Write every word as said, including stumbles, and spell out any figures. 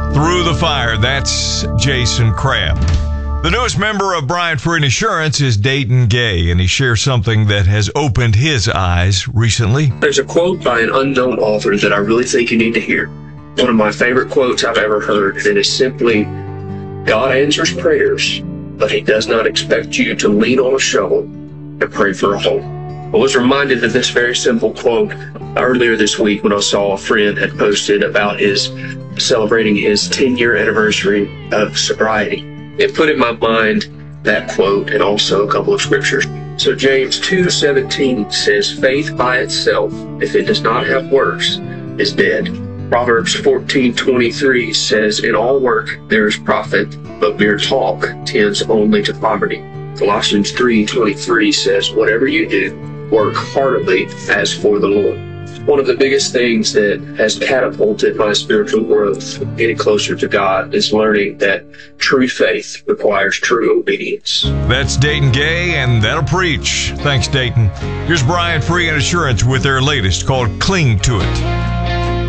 Through the Fire. That's Jason Crabb. The newest member of Bryant Free Insurance is Dayton Gay, and he shares something that has opened his eyes recently. There's a quote by an unknown author that I really think you need to hear. One of my favorite quotes I've ever heard, and it is simply, God answers prayers, but he does not expect you to lean on a shovel and pray for a hole. I was reminded of this very simple quote earlier this week when I saw a friend had posted about his celebrating his ten-year anniversary of sobriety. It put in my mind that quote and also a couple of scriptures. So James two seventeen says, faith by itself, if it does not have works, is dead. Proverbs fourteen twenty-three says, in all work there is profit, but mere talk tends only to poverty. Colossians three twenty-three says, whatever you do, work heartily as for the Lord. One of the biggest things that has catapulted my spiritual growth, getting closer to God, is learning that true faith requires true obedience. That's Dayton Gay, and that'll preach. Thanks, Dayton. Here's Bryant Free Insurance with their latest called Cling to It.